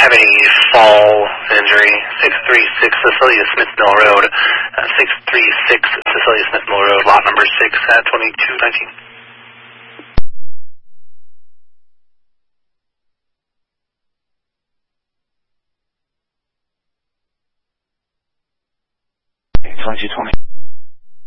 have any fall injury. 636 Cecilia Smith Mill Road. 636 Cecilia Smith Mill Road, lot number 6 at 2219. 2220.